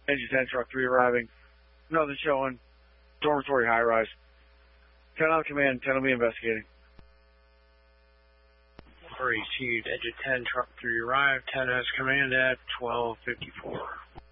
Engine 10, Truck 3 arriving. Nothing showing. Dormitory high rise. 10 on command, 10 will be investigating. Received. Engine 10, Truck 3 arrived. 10 has command at 12:54.